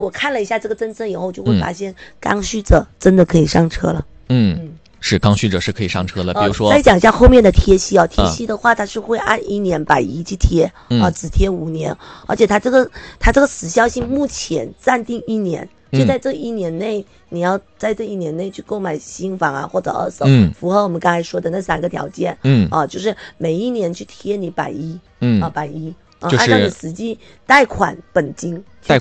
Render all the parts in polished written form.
我看了一下这个政策以后，就会发现刚需者真的可以上车了。 是刚需者是可以上车了。比如说， 再讲一下后面的贴息哦，贴息的话，它是会按1年110去贴只贴5年，而且它这个时效性目前暂定1年。就在这1年内，你要在这1年内去购买新房啊，或者二手，符合我们刚才说的那3个条件，就是每1年去贴你110，110， 就是按照你实际贷款本金的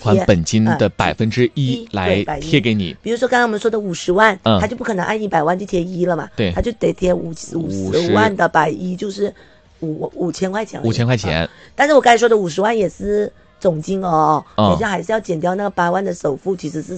1%来贴给你。 比如说刚才我们说的50万，他就不可能按100万就贴1了嘛， 对， 他就得贴50万的110，就是5000块钱 ，5000块钱。 但是我刚才说的50万也是总金额等一下还是要减掉那个8万的首付，其实是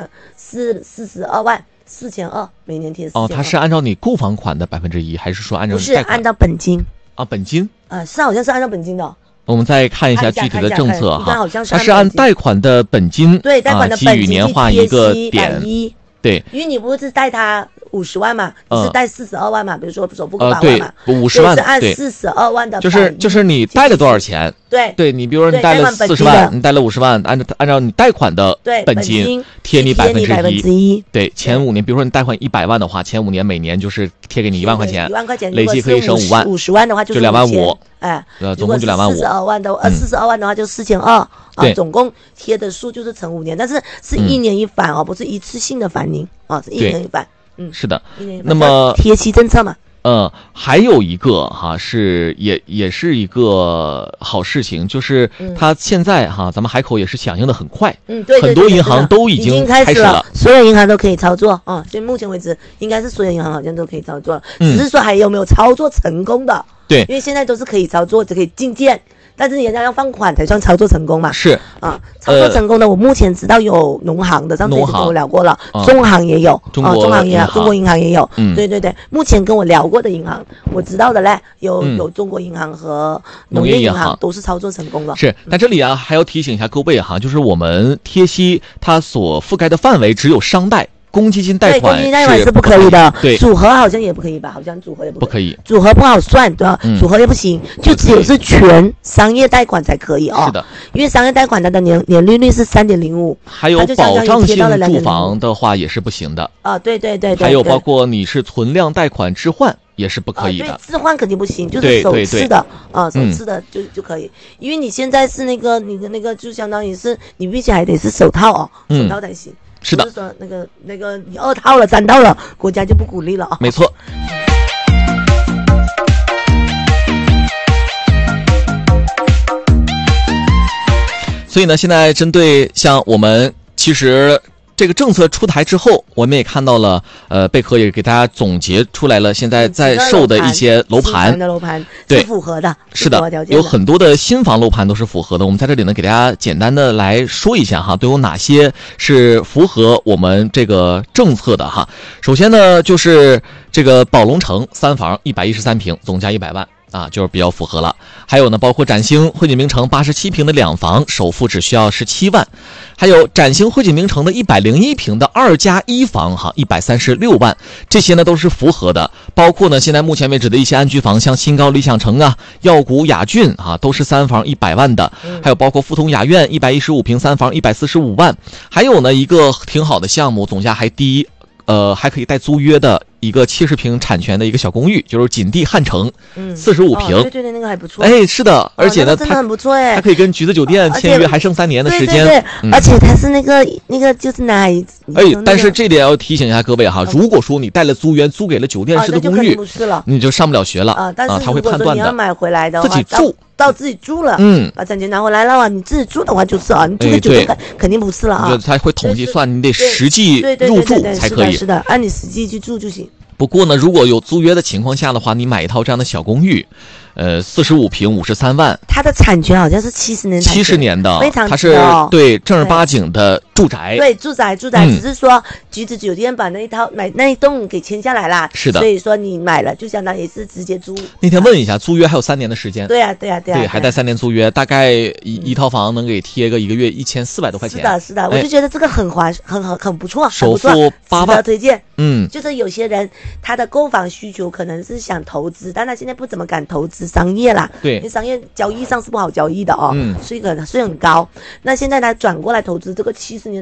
42万，4200每年贴4200。 它是按照你购房款的1%，还是说按照不是按照本金本金是好像是按照本金的。 我们再看一下具体的政策哈， 它是按贷款的本金， 对，贷款的本金给予年化一个点 110， 对， 因为你不是贷他50万嘛，你是贷42万嘛，比如说首付8万嘛 ，50万是按42万的， 就是你贷了多少钱？ 对， 你比如说你贷了40万，你贷了50万，按照你贷款的本金贴你1%，对，前5年，比如说你贷款100万的话，前5年每年就是贴给你1万块钱 ，1万块钱， 累计可以省5万 ，50万的话就 2万5，总共就2万5。 42万的42万的话就4200，总共贴的数就是乘5年，但是是1年一返不是一次性的返零是1年一返。 是的，那么贴息政策嘛。 还有一个是也是一个好事情，就是它现在咱们海口也是响应的很快， 对， 很多银行都已经开始了， 所有银行都可以操作所以目前为止应该是所有银行好像都可以操作了，只是说还有没有操作成功的， 对， 因为现在都是可以操作，只可以进件。但是人家要放款才算操作成功嘛？ 是操作成功的，我目前知道有农行的，上次也跟我聊过了，中行也有，中国银行也有，对，目前跟我聊过的银行，我知道的嘞，有中国银行和农业银行都是操作成功了。 是，但这里还要提醒一下各位就是我们贴息它所覆盖的范围只有商贷。公积金贷款是不可以的， 对， 组合好像也不可以吧？好像组合也不可以， 组合不好算，对吧？组合也不行，就只有是全商业贷款才可以是的， 因为商业贷款它的年利率是3.05， 还有保障性住房的话也是不行的对， 还有包括你是存量贷款置换也是不可以的， 对，置换肯定不行，就是首次的首次的就可以，因为你现在是你的那个就相当于是你必须还得是首套首套才行。 是的， 不是说那个你2套了3套了，国家就不鼓励了没错。所以呢，现在针对像我们其实这个政策出台之后，我们也看到了，贝壳也给大家总结出来了，现在在售的一些楼盘， 是符合的， 是的，有很多的新房楼盘都是符合的。我们在这里呢，给大家简单的来说一下都有哪些是符合我们这个政策的首先呢，就是这个宝龙城3房113平，总价100万。就是比较符合了。还有呢，包括崭星汇锦名城87平的2房，首付只需要17万。还有崭星汇锦名城的101平的2+1房136万，这些呢都是符合的。包括呢，现在目前为止的一些安居房，像新高理想城耀谷雅骏都是3房100万的。还有包括富通雅苑115平3房145万。还有呢，一个挺好的项目，总价还低，还可以带租约的一个70平产权的一个小公寓，就是锦地汉城，45平。 对，那个还不错。 是的，而且呢， 真的很不错它可以跟橘子酒店签约，还剩3年的时间。 对，而且它是那个就是但是这点要提醒一下各位如果说你带了租约租给了酒店式的公寓，你就上不了学了但是他会判断的。 你要买回来的话， 自己住。 到自己住了，把产权拿回来了你自己住的话就是你住给酒店肯定不是了他会统计算，你得实际入住才可以。 是的，按你实际去住就行。 不过呢，如果有租约的情况下的话，你买一套这样的小公寓，45平53万， 它的产权好像是70年的，非常它是对正儿八经的住宅， 对住宅，只是说橘子酒店把那一栋给签下来啦， 是的， 所以说你买了就相当于是直接租。 那天问一下，租约还有3年的时间？ 对啊， 还带3年租约，大概一套房能给贴个1个月1400多块钱。 是的，我就觉得这个很不错， 首付8万， 推荐。 嗯， 就是有些人他的购房需求可能是想投资，但他现在不怎么敢投资。 是商业啦， 对， 因为商业交易上是不好交易的哦， 嗯， 所以可能税很高。那现在他转过来投资这个70年